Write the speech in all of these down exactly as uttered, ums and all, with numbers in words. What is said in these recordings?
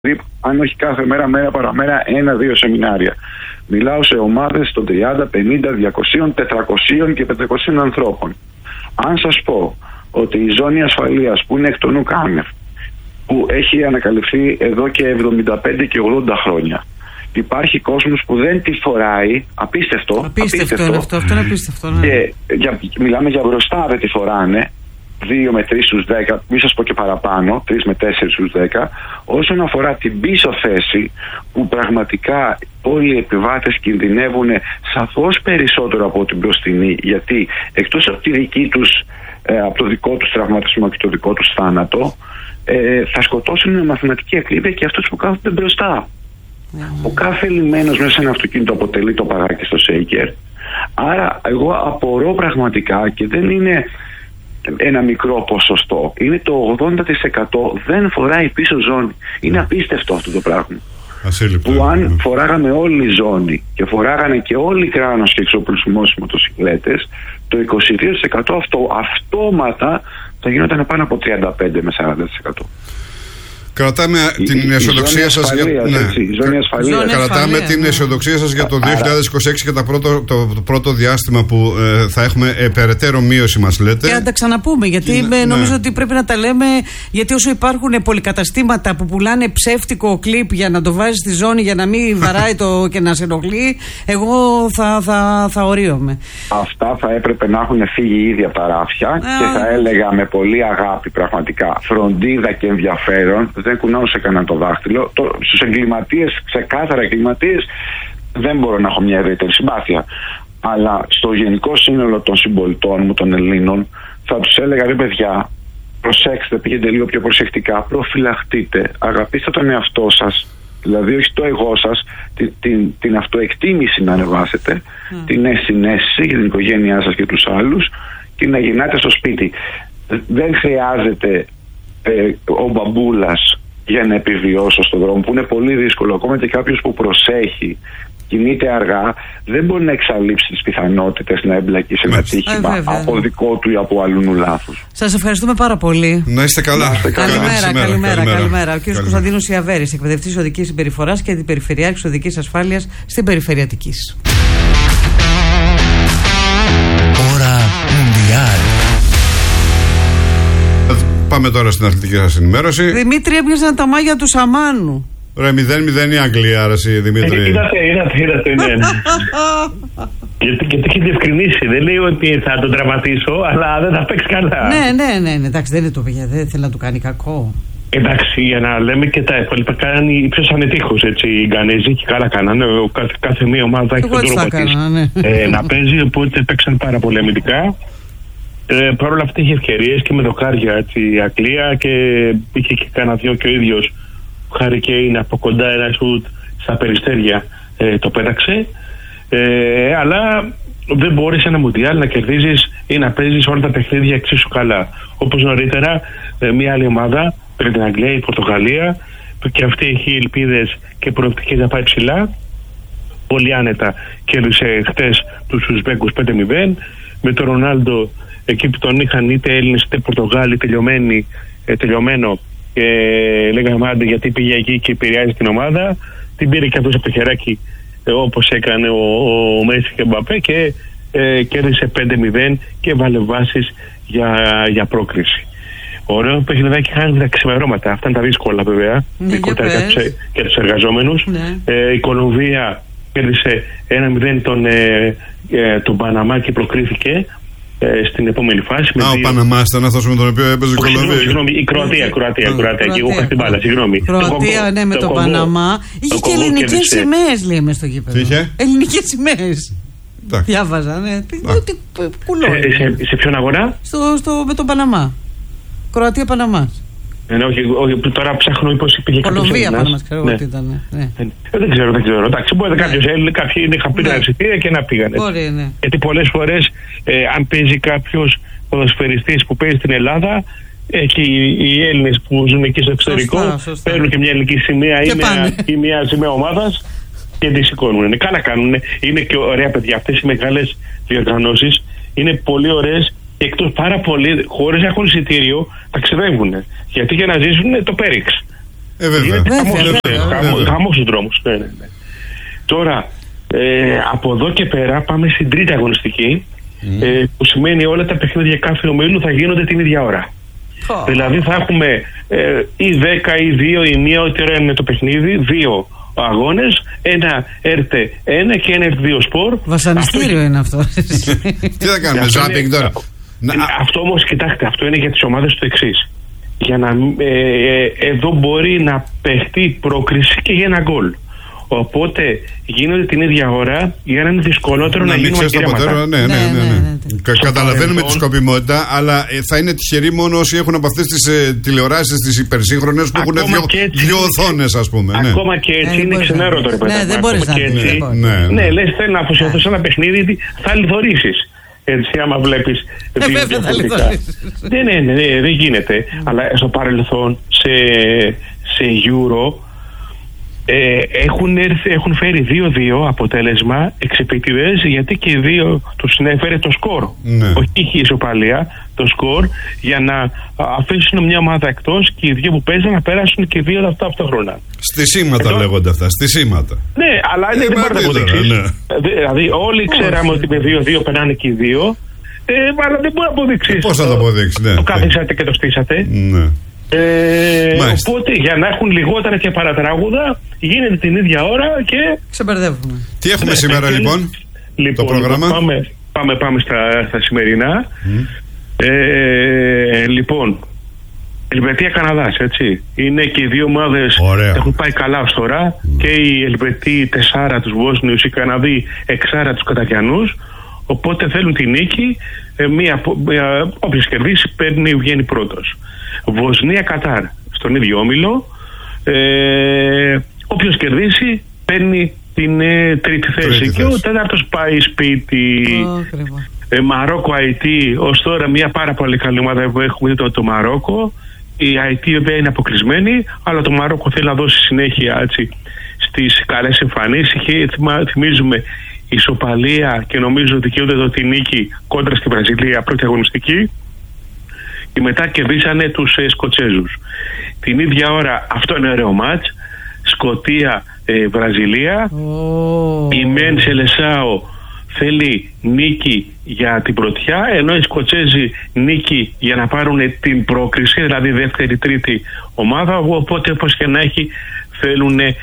αν όχι κάθε μέρα, μέρα παραμέρα, ένα-δύο σεμινάρια. Μιλάω σε ομάδες των τριάντα, πενήντα, διακόσια, τετρακόσια και πεντακόσια ανθρώπων. Αν σας πω ότι η ζώνη ασφαλείας που είναι εκ των ουκάνευ, που έχει ανακαλυφθεί εδώ και εβδομήντα πέντε και ογδόντα χρόνια, υπάρχει κόσμος που δεν τη φοράει, απίστευτο. Απίστευτο, απίστευτο. Είναι αυτό, αυτό είναι απίστευτο. Ναι. Και για, μιλάμε για μπροστά, δεν τη φοράνε. δύο με τρεις στους δέκα, μη σας πω και παραπάνω, τρεις με τέσσερις στους δέκα. Όσον αφορά την πίσω θέση, που πραγματικά όλοι οι επιβάτες κινδυνεύουν σαφώς περισσότερο από την μπροστινή, γιατί εκτός από τη δική τους, ε, από το δικό τους τραυματισμό και το δικό τους θάνατο, ε, θα σκοτώσουν με μαθηματική ακρίβεια και αυτούς που κάθονται μπροστά. Mm. Ο κάθε λιμένος μέσα σε ένα αυτοκίνητο αποτελεί το παγάκι στο σέικερ. Άρα εγώ απορώ πραγματικά, και δεν είναι ένα μικρό ποσοστό, είναι το ογδόντα τοις εκατό δεν φοράει πίσω ζώνη. Είναι mm. απίστευτο αυτό το πράγμα. Ασύλληπτο, που αν mm. φοράγαμε όλη η ζώνη και φοράγανε και όλοι οι κράνος και εξοπλισμός μοτοσυκλέτες, το είκοσι δύο τοις εκατό αυτό αυτόματα θα γινόταν πάνω από τριάντα πέντε με σαράντα τοις εκατό. Κρατάμε η, την αισιοδοξία σας για... ναι. Κρατάμε την ναι. αισιοδοξία σας για το δύο χιλιάδες είκοσι έξι και το πρώτο, το, το πρώτο διάστημα που ε, θα έχουμε ε, περαιτέρω μείωση, μας λέτε. Και να τα ξαναπούμε, γιατί και, με, νομίζω ναι. ότι πρέπει να τα λέμε, γιατί όσο υπάρχουν πολυκαταστήματα που πουλάνε ψεύτικο κλιπ για να το βάζει στη ζώνη για να μην βαράει το και να σε ενοχλεί, εγώ θα, θα, θα ορίομαι. Αυτά θα έπρεπε να έχουν φύγει ήδη από τα ράφια Α. και θα έλεγα με πολύ αγάπη, πραγματικά, φροντίδα και ενδιαφέρον. Δεν κουνάω σε κανένα το δάχτυλο. Το, στους εγκληματίες, ξεκάθαρα εγκληματίες, δεν μπορώ να έχω μια ιδιαίτερη συμπάθεια. Αλλά στο γενικό σύνολο των συμπολιτών μου, των Ελλήνων, θα τους έλεγα: ρε παιδιά, προσέξτε, πήγαινε λίγο πιο προσεκτικά, προφυλαχτείτε, αγαπήστε τον εαυτό σας, δηλαδή όχι το εγώ σας, την, την, την αυτοεκτίμηση να ανεβάσετε, mm. την συναίσθηση για την οικογένειά σας και τους άλλους, και να γυρνάτε στο σπίτι. Δεν χρειάζεται Ε, ο μπαμπούλας για να επιβιώσω στον δρόμο, που είναι πολύ δύσκολο. Ακόμα και κάποιος που προσέχει, κινείται αργά, δεν μπορεί να εξαλείψει τις πιθανότητες να εμπλακεί σε ένα ατύχημα ε, από δικό του ή από αλλού λάθος. Σας ευχαριστούμε πάρα πολύ. Να είστε καλά. Να είστε καλά. Καλημέρα, καλημέρα, καλημέρα, καλημέρα. καλημέρα. Ο κ. Κωνσταντίνος Ιαβέρης, εκπαιδευτής οδικής συμπεριφοράς και αντιπεριφερειάρχης οδικής ασφάλειας στην Περιφέρεια Αττικής. Ώρα Μουντιάλ. Πάμε τώρα στην αθλητική σας ενημέρωση. Δημήτρη, έπιασαν τα μάγια του Σαμάνου. Ρε, μηδέν μηδέν η Αγγλία, άραση, Δημήτρη. Ε, είδατε, είδατε, είδατε, ναι. και, και το έχει διευκρινίσει. Δεν λέει ότι θα τον τραυματίσω, αλλά δεν θα παίξει καλά. Ναι, ναι, ναι, ναι. Εντάξει, δεν είναι το παιδιά, δεν θέλει να του κάνει κακό. Εντάξει, για να λέμε και τα υπόλοιπα, κάνει ύψος ανετύχους, έτσι. Οι Γκανέζοι και καλά κάνανε. Κάθε, κάθε μία ομάδα έχει τον τρόπο της ναι. ε, να παίζει, οπότε παίξαν πάρα πολύ αμυντικά. Ε, Παρ' όλα αυτά είχε ευκαιρίες και με δοκάρια, έτσι, η Αγγλία, και είχε και κανένα δυο και ο ίδιος Χάρι Κέιν από κοντά ένα σουτ στα περιστέρια ε, το πέταξε, ε, αλλά δεν μπορείς ένα Μουντιάλ να κερδίζεις ή να παίζεις όλα τα παιχνίδια εξίσου καλά. Όπως νωρίτερα ε, μια άλλη ομάδα πριν την Αγγλία, η Πορτογαλία, και αυτή έχει ελπίδες και προοπτικές να πάει ψηλά, πολύ άνετα κέρδισε χτες τους Ουσμπέκους πέντε μηδέν, με τον Ρονάλντο εκεί που τον είχαν είτε Έλληνες είτε Πορτογάλοι τελειωμένοι, ε, τελειωμένο, και ε, λέγαμε άντε γιατί πήγε εκεί και επηρεάζει την ομάδα, την πήρε και αυτός από το χεράκι, ε, όπως έκανε ο, ο Μέση και ο Μπαπέ, και ε, κέρδισε πέντε μηδέν και βάλε βάσεις για, για πρόκριση. Ωραίο παιχνιδάκι, χάνει τα ξημερώματα. Αυτά είναι τα δύσκολα βέβαια, ναι, ειδικότερα για τους εργαζόμενους. Ναι. Ε, η Κολομβία κέρδισε ένα μηδέν τον, ε, ε, τον Παναμά και προκρίθηκε ε, στην επόμενη φάση. Α, ο δύο... Παναμάς ήταν αυτός με τον οποίο έπαιζε η Κολομβία. Συγγνώμη, η Κροατία, Κροατία, Κροατία, Κροατία, και εγώ είχα στην μπάλα, συγγνώμη. Κροατία, ναι, με τον Παναμά. Είχε και ελληνικές σημαίες, λέει, μες στο γήπεδο. Είχε? Ελληνικές σημαίες. Διάβαζα, ναι. Τι κουλό. Σε ποιον αγώνα? Με τον Παναμά. Κροατία Παναμάς. Ναι, όχι, όχι, τώρα ψάχνω πώς πήγε κάποιος Έλληνας. Κολομβία Παναμάς, ξέρω εγώ τι ήταν. Ναι. Ε, δεν ξέρω, δεν ξέρω. Εντάξει, μπορεί ναι. κάποιος Έλληνας, κάποιοι είχαν πει τα εισιτήρια και να πήγανε. Μπορεί, ναι. Γιατί πολλές φορές, ε, αν παίζει κάποιος ποδοσφαιριστής που παίζει στην Ελλάδα, ε, και οι, οι Έλληνες που ζουν εκεί στο εξωτερικό σωστά, σωστά. παίρνουν και μια ελληνική σημαία ή μια, ή μια σημαία ομάδας και τη σηκώνουν. Είναι καλά κάνουν. Είναι και ωραία παιδιά. Αυτές οι μεγάλες διοργανώσεις είναι πολύ ωραίες. Εκτός πάρα πολλοί, χωρίς να έχουν εισιτήριο, ταξιδεύουν. Γιατί για να ζήσουν το πέριξ. Ε, βέβαια. Χαμός στους δρόμους. Ναι, ναι, ναι. Τώρα, ε, από εδώ και πέρα πάμε στην τρίτη αγωνιστική, mm. ε, που σημαίνει όλα τα παιχνίδια κάθε ομίλου θα γίνονται την ίδια ώρα. Oh. Δηλαδή θα έχουμε ε, ή δέκα ή δύο ή μία, ό,τι ώρα είναι το παιχνίδι, δύο αγώνες, ένα έρτε ένα και ένα έρτε δύο σπορ. Βασανιστήριο αυτό είναι αυτό. Τι θα κάνουμε, ζάπινγκ τώρα. Να... Αυτό όμως, κοιτάξτε, αυτό είναι για τις ομάδες το εξής. Για να, ε, ε, εδώ μπορεί να παιχτεί πρόκριση και για ένα γκολ. Οπότε γίνονται την ίδια ώρα για να είναι δυσκολότερο να, να γίνουν μαρτυρήματα. Ναι, ναι, ναι, ναι, ναι, ναι. Καταλαβαίνουμε τη σκοπιμότητα, αλλά θα είναι τυχεροί μόνο όσοι έχουν από αυτές τις ε, τηλεοράσεις τις υπερσύγχρονες που έχουν δύο, δύο οθόνες, ας πούμε. Ακόμα και έτσι είναι ξενέρωτο, ρε παιδί. Ναι, δεν μπορείς να πεις. Ναι, λες θέλει να αφοσιωθώ σε ένα παιχνίδι, θα λιθορήσεις. Έτσι, άμα βλέπεις δύο διαφορετικά. Ναι, ναι, ναι, δεν γίνεται. Αλλά στο παρελθόν σε Euro Ε, έχουν, έρθει, έχουν φέρει δύο δύο αποτέλεσμα εξεπιτηδές, γιατί και οι δύο τους συνέφερε το σκορ, ναι. όχι η ισοπαλία, το σκορ, για να αφήσουν μια ομάδα εκτός και οι δύο που παίζουν να περάσουν και οι δύο αυτά ταυτόχρονα. Στη σήματα Εδώ... λέγονται αυτά, στη σήματα. Ναι, αλλά ε, δεν μπορεί να αποδείξεις. Ναι. Δηλαδή όλοι ξέραμε oh, ότι με δύο δύο περνάνε και οι δύο, ε, αλλά δεν μπορεί να αποδείξεις. Πώς θα το αποδείξεις, ναι. Το κάθισατε και το στήσατε. Ναι. Ε, οπότε για να έχουν λιγότερα και παρατράγουδα γίνεται την ίδια ώρα και ξεμπερδεύουμε. Τι έχουμε ναι, σήμερα και... λοιπόν, λοιπόν το πρόγραμμα. Πάμε, πάμε, πάμε στα, στα σημερινά. Mm. Ε, λοιπόν, Ελβετία Καναδάς, έτσι. Είναι και οι δύο ομάδες έχουν πάει καλά ως τώρα. Mm. Και οι Ελβετοί τεσσάρα τους Βόσνιους, οι Καναδοί εξάρα τους Κατακιανούς. Οπότε θέλουν τη νίκη. Ε, μία, μία, όποιος κερδίσει παίρνει, βγαίνει πρώτος. Βοσνία Κατάρ στον ίδιο όμιλο. Ε, όποιος κερδίσει παίρνει την ε, τρίτη θέση. Τρίτη και θέση. Ο τέταρτος πάει σπίτι. Oh, ε, Μαρόκο Αϊτή, ως τώρα μια πάρα πολύ καλή ομάδα που έχουμε το, το Μαρόκο. Η Αϊτή βέβαια είναι αποκλεισμένη, αλλά το Μαρόκο θέλει να δώσει συνέχεια έτσι, στις καλές εμφανίσεις. Θυμίζουμε ισοπαλία και νομίζω ότι δικαιούνται τη νίκη κόντρα στη Βραζιλία, πρώτη αγωνιστική. Και μετά κερδίσανε τους ε, Σκοτσέζους. Την ίδια ώρα, αυτό είναι ωραίο μάτς, Σκωτία ε, Βραζιλία. Oh. Η Μεν Σελεσάο θέλει νίκη για την πρωτιά, ενώ οι Σκοτσέζοι νίκη για να πάρουν την πρόκριση, δηλαδή δεύτερη τρίτη ομάδα. Οπότε όπως και να έχει θέλουν ε,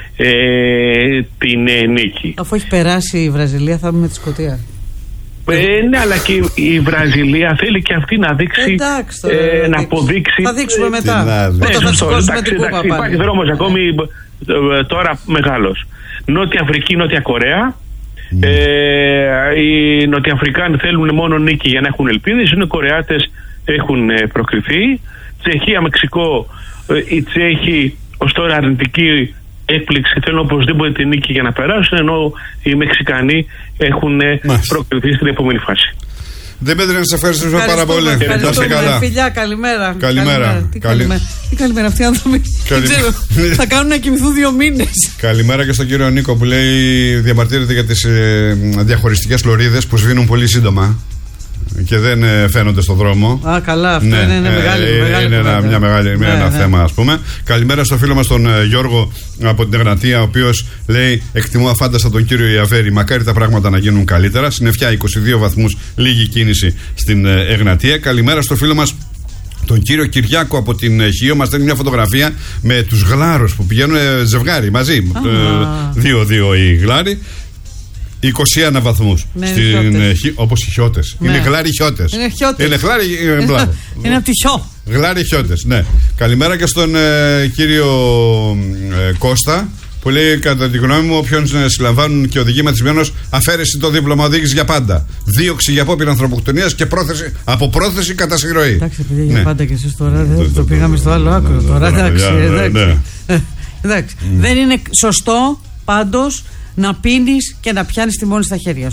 την ε, νίκη. Αφού έχει περάσει η Βραζιλία θα με τη Σκωτία. Ε, ναι, αλλά και η Βραζιλία θέλει και αυτή να δείξει, εντάξει, ε, να αποδείξει. Θα δείξουμε μετά. Ναι, ναι, θα σηκώσουμε την κούπα. Υπάρχει δρόμος ακόμη τώρα μεγάλος. Νότια Αφρική, Νότια Κορέα. Mm. Ε, οι Νοτιοαφρικάνοι θέλουν μόνο νίκη για να έχουν ελπίδες. Οι Κορεάτες έχουν προκριθεί. Τσεχία, Μεξικό, οι Τσέχοι ως τώρα αρνητική έκπληξη, θέλουν οπωσδήποτε την νίκη για να περάσουν, ενώ οι Μεξικανοί έχουν προκριθεί στην επόμενη φάση. Δημήτρη, να σε ευχαριστήσουμε πάρα πολύ. Να είστε καλά. Φιλιά, καλημέρα. Καλημέρα. Τι καλημέρα, τι καλημέρα αυτοί οι άνθρωποι. Δεν ξέρω. Θα κάνουν να κοιμηθούν δύο μήνες. Καλημέρα και στον κύριο Νίκο που λέει, διαμαρτύρεται για τις ε, διαχωριστικές λωρίδες που σβήνουν πολύ σύντομα και δεν ε, φαίνονται στον δρόμο. Α, καλά, αυτό ναι, είναι, είναι, μεγάλη, ε, μεγάλη είναι ένα, μια μεγάλη, ναι, ένα ναι. θέμα, ας πούμε. Καλημέρα στο φίλο μας τον ε, Γιώργο από την Εγνατία, ο οποίος λέει: εκτιμώ αφάνταστα τον κύριο Ιαβέρη. Μακάρι τα πράγματα να γίνουν καλύτερα. Συννεφιά είκοσι δύο βαθμούς, λίγη κίνηση στην ε, Εγνατία. Καλημέρα στο φίλο μας τον κύριο Κυριάκο από την Χίο. Μας στέλνει μια φωτογραφία με τους γλάρους που πηγαίνουν ε, ζευγάρι μαζί. Δύο-δύο οι γλάροι. είκοσι ένα βαθμούς, ναι, όπως οι χιώτες. Ναι. Είναι γλάρι χιώτες. Είναι χιώτες. Είναι γλάρι, είναι, είναι από τη χιώ. Γλάρι χιώτες, ναι. Καλημέρα και στον ε, κύριο ε, Κώστα που λέει: κατά τη γνώμη μου, όποιον συλλαμβάνουν και οδηγεί ματισμένος, αφαίρεση το δίπλωμα οδήγηση για πάντα. Δίωξη για απόπειρα ανθρωποκτονίας και πρόθεση, από πρόθεση κατά συρροή. Εντάξει, παιδιά, για ναι. πάντα και εσείς τώρα δεν το πήγαμε στο άλλο άκρο. Τώρα εντάξει. Εντάξει. Δεν είναι σωστό πάντως να πίνεις και να πιάνεις τη μόνη στα χέρια σου.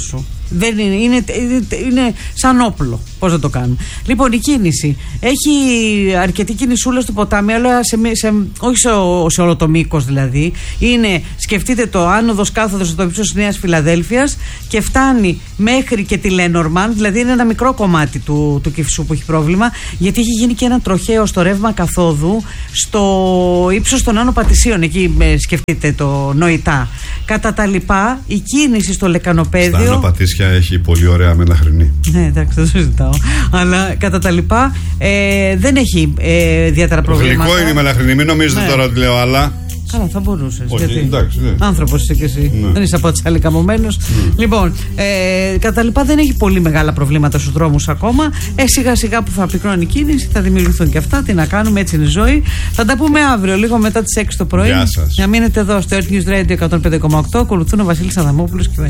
Δεν είναι, είναι, είναι, είναι σαν όπλο. Πώς να το κάνουν. Λοιπόν, η κίνηση. Έχει αρκετή κινησούλα στο ποτάμι, αλλά σε, σε, όχι σε, σε όλο το μήκος δηλαδή. Είναι, σκεφτείτε το άνοδος κάθοδος στο ύψος της Νέας Φιλαδέλφειας και φτάνει μέχρι και τη Λένορμαν, δηλαδή είναι ένα μικρό κομμάτι του, του Κηφισού που έχει πρόβλημα, γιατί έχει γίνει και ένα τροχαίο στο ρεύμα καθόδου στο ύψος των Άνω Πατησίων. Εκεί σκεφτείτε το νοητά. Κατά τα λοιπά, η κίνηση στο Λεκανοπέδιο. Στα Άνω Πατήσια έχει πολύ ωραία μελαχρινή. Ναι, εντάξει, δεν το συζητάω. Αλλά κατά τα λοιπά ε, δεν έχει ε, ιδιαίτερα προβλήματα. Γλυκό είναι η μελαχρινή, μην νομίζετε ναι. τώρα ότι λέω άλλα. Καλά, θα μπορούσες. Όχι, γιατί εντάξει, ναι. άνθρωπος είσαι κι εσύ. Ναι. Δεν είσαι από τις άλλοι καμωμένος. Ναι. Λοιπόν, ε, κατά λοιπά δεν έχει πολύ μεγάλα προβλήματα στους δρόμους ακόμα. Ε, σιγά σιγά που θα πυκνώνει η κίνηση θα δημιουργηθούν και αυτά. Τι να κάνουμε, έτσι είναι η ζωή. Θα τα πούμε αύριο, λίγο μετά τις έξι το πρωί. Γεια σας. Να μείνετε εδώ στο Earth News Radio εκατόν πέντε κόμμα οκτώ. Ακολουθούν ο Βασίλης Αδαμόπουλος και